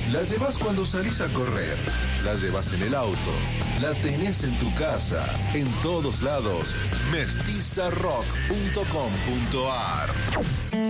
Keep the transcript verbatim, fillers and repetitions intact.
La llevas cuando salís a correr, la llevas en el auto, la tenés en tu casa, en todos lados. mestiza rock punto com punto ar